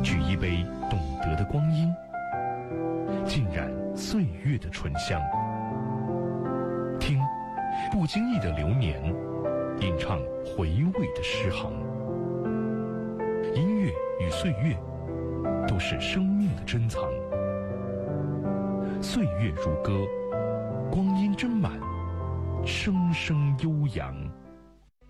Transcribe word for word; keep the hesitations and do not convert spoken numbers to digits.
举一杯懂得的光阴，浸染岁月的醇香。听，不经意的流年，吟唱回味的诗行。音乐与岁月，都是生命的珍藏。岁月如歌，光阴斟满，声声悠扬。